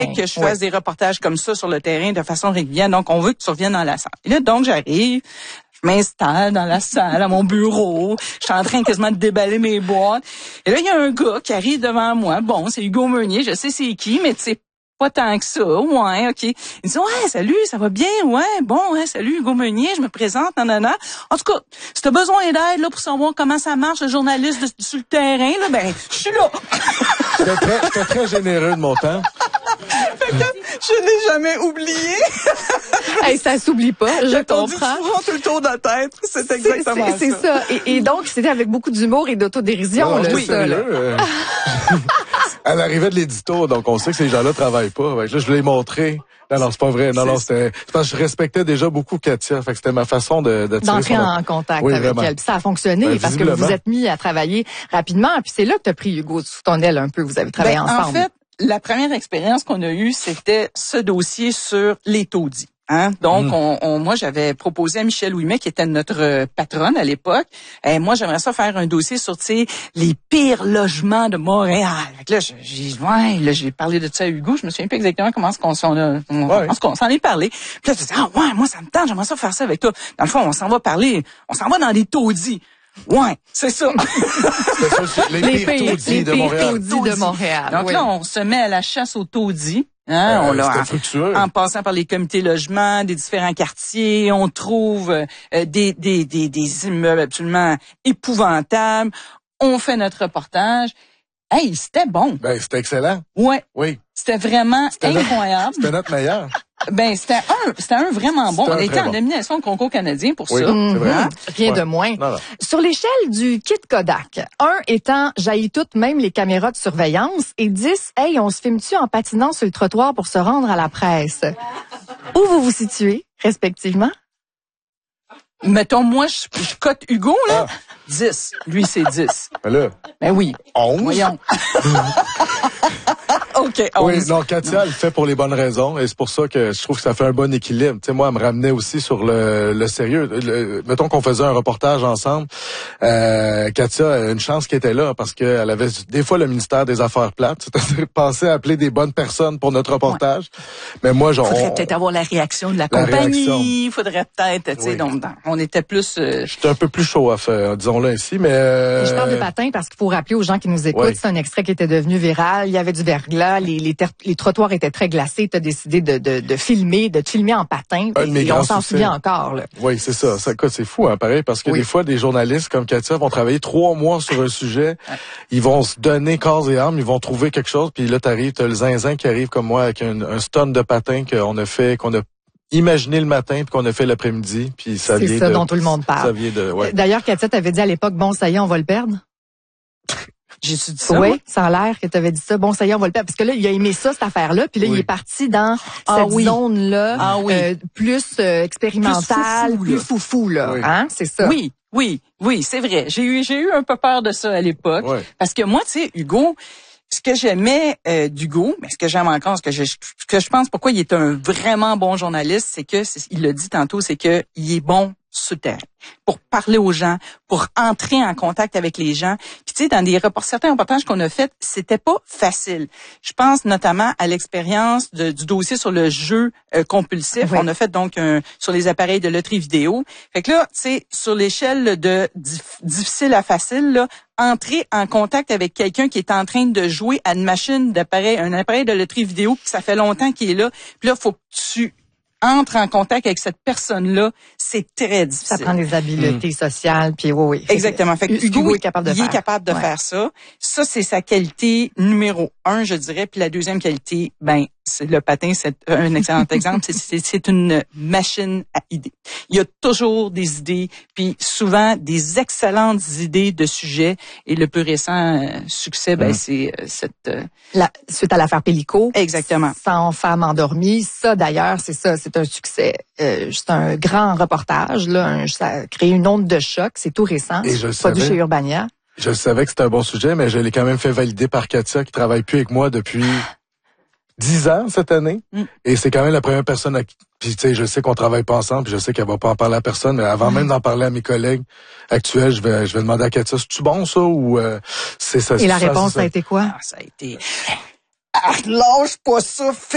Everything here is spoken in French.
que je fasse des reportages comme ça sur le terrain de façon régulière. Donc, on veut que tu reviennes dans la salle. Et là, donc, j'arrive, je m'installe dans la salle, à mon bureau. Je suis en train quasiment de déballer mes boîtes. Et là, il y a un gars qui arrive devant moi. Bon, c'est Hugo Meunier. Je sais c'est qui, mais tu sais, pas tant que ça. Ouais, OK. Il dit, ouais, salut, ça va bien? Ouais, bon, ouais, salut, Hugo Meunier, je me présente, nanana. En tout cas, si t'as besoin d'aide, là, pour savoir comment ça marche, le journaliste sur le terrain, là, ben, je suis là. J'étais très généreux de mon temps. Fait que je n'ai jamais oublié. Hey, ça s'oublie pas, je comprends. Souvent tout le tour de la tête. C'est exactement ça. C'est ça. Et donc, c'était avec beaucoup d'humour et d'autodérision, là, oui, ça, là. Elle arrivait de l'édito, donc on sait que ces gens-là travaillent pas. Fait que là, je l'ai montré. Non, c'est pas vrai. Non, c'était parce que je respectais déjà beaucoup Katia. Fait que c'était ma façon d'entrer en contact avec vraiment. Elle. Puis ça a fonctionné parce que vous vous êtes mis à travailler rapidement. Puis c'est là que tu as pris Hugo sous ton aile un peu. Vous avez travaillé ensemble. En fait, la première expérience qu'on a eue, c'était ce dossier sur les taudis. Hein? Donc, moi, j'avais proposé à Michel Ouimet, qui était notre patronne à l'époque. Moi, j'aimerais ça faire un dossier sur, tu sais, les pires logements de Montréal. Fait que là, j'ai parlé de ça à Hugo. Je me souviens pas exactement comment on s'en est parlé. Puis là, je disais, moi, ça me tente, j'aimerais ça faire ça avec toi. Dans le fond, on s'en va dans les taudis. Ouais, c'est ça. les pires taudis de Montréal. Donc là, on se met à la chasse aux taudis. Hein, on l'a en passant par les comités logements des différents quartiers, on trouve des immeubles absolument épouvantables. On fait notre reportage. Hey, c'était bon. Ben, c'était excellent. Ouais. Oui. C'était vraiment incroyable. C'était notre meilleur. Ben, c'était un vraiment bon. On était en nomination au concours canadien pour ça. C'est vrai. Rien de moins. Non. Sur l'échelle du kit Kodak, 1 étant jaillit toutes, même les caméras de surveillance, et 10, hey, on se filme-tu en patinant sur le trottoir pour se rendre à la presse? Où vous vous situez, respectivement? Mettons, moi, je cote Hugo, là. 10. Lui, c'est 10. Ben là. Ben oui. 11. Voyons. OK, 11. Oui, non, Katia, elle le fait pour les bonnes raisons. Et c'est pour ça que je trouve que ça fait un bon équilibre. Tu sais, moi, elle me ramenait aussi sur le sérieux. Mettons qu'on faisait un reportage ensemble. Katia a une chance qu'elle était là parce qu'elle avait des fois le ministère des Affaires plates. C'est-à-dire penser à appeler des bonnes personnes pour notre reportage. Ouais. Mais moi, genre. Faudrait peut-être avoir la réaction de la compagnie. Faudrait peut-être, tu sais, donc, on était plus... J'étais un peu plus chaud à faire, disons-le ainsi, mais... Je parle de patin parce qu'il faut rappeler aux gens qui nous écoutent, c'est un extrait qui était devenu viral. Il y avait du verglas, les trottoirs étaient très glacés. Tu as décidé de te filmer en patin. Et on s'en souvient encore, là. Oui, c'est ça. C'est fou, hein, pareil, parce que des fois, des journalistes comme Katia vont travailler 3 mois sur un sujet. Ils vont se donner corps et âme, ils vont trouver quelque chose, puis là, t'as le zinzin qui arrive comme moi avec un stun de patin qu'on a imaginé le matin puis qu'on a fait l'après-midi, puis ça vient de... C'est ça dont tout le monde parle. Ça vient de... Ouais. D'ailleurs, Katia t'avait dit à l'époque, bon, ça y est, on va le perdre. J'ai-tu dit ça? Oui, ça a l'air que tu avais dit ça. Bon, ça y est, on va le perdre. Parce que là, il a aimé ça, cette affaire-là. Puis là, il est parti dans cette zone-là, plus expérimentale, plus foufou, là. Oui. Hein? C'est ça. Oui, c'est vrai. J'ai eu un peu peur de ça à l'époque. Oui. Parce que moi, tu sais, Hugo, ce que j'aimais d'Hugo, mais ce que j'aime encore, ce que je pense pourquoi il est un vraiment bon journaliste, c'est que, il l'a dit tantôt, c'est que il est bon sur le terrain, pour parler aux gens, pour entrer en contact avec les gens. Puis tu sais, dans certains reportages qu'on a faits, c'était pas facile. Je pense notamment à l'expérience du dossier sur le jeu compulsif. On a fait donc sur les appareils de loterie vidéo. Fait que là, tu sais, sur l'échelle de difficile à facile, là, entrer en contact avec quelqu'un qui est en train de jouer à un appareil de loterie vidéo, que ça fait longtemps qu'il est là. Puis là, faut que tu entre en contact avec cette personne-là, c'est très difficile. Ça prend des habiletés sociales, puis oui. Exactement. Fait que Hugo est capable de faire ça. Ça, c'est sa qualité numéro 1, je dirais. Puis la deuxième qualité, c'est le patin, c'est un excellent exemple. C'est une machine à idées. Il y a toujours des idées, puis souvent des excellentes idées de sujets. Et le plus récent succès, c'est suite à l'affaire Pellico. Exactement. 100 femmes endormies. Ça, d'ailleurs, c'est un succès. C'est un grand reportage, là. Ça a créé une onde de choc. C'est tout récent. Produit chez Urbania. Je savais que c'était un bon sujet, mais je l'ai quand même fait valider par Katia, qui travaille plus avec moi depuis 10 ans cette année. Et c'est quand même la première personne à qui... Puis tu sais, je sais qu'on travaille pas ensemble, puis je sais qu'elle va pas en parler à personne, mais avant même d'en parler à mes collègues actuels, je vais demander à Katia, c'est-tu bon ça ou c'est ça? Et la réponse, ça a été quoi? Ça a été... lâche pas ça,